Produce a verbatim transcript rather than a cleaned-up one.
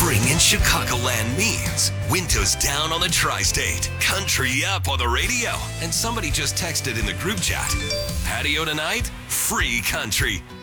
Spring in Chicagoland means windows down on the tri-state, country up on the radio, and somebody just texted in the group chat. Patio tonight? Free country.